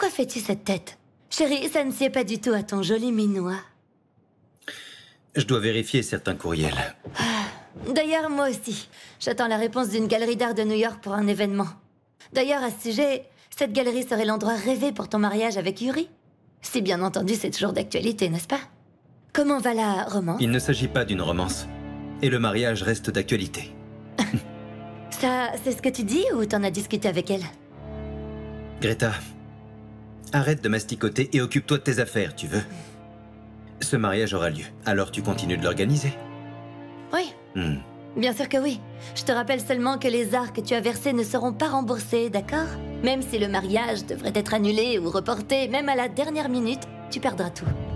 Pourquoi fais-tu cette tête? Chérie, ça ne sied pas du tout à ton joli minois. Je dois vérifier certains courriels. D'ailleurs, moi aussi. J'attends la réponse d'une galerie d'art de New York pour un événement. D'ailleurs, à ce sujet, cette galerie serait l'endroit rêvé pour ton mariage avec Yuri. Si bien entendu, c'est toujours d'actualité, n'est-ce pas? Comment va la romance? Il ne s'agit pas d'une romance. Et le mariage reste d'actualité. Ça, c'est ce que tu dis ou t'en as discuté avec elle? Greta, arrête de masticoter et occupe-toi de tes affaires, tu veux? Ce mariage aura lieu, alors tu continues de l'organiser? Oui. Bien sûr que oui. Je te rappelle seulement que les arts que tu as versés ne seront pas remboursés, d'accord? Même si le mariage devrait être annulé ou reporté, même à la dernière minute, tu perdras tout.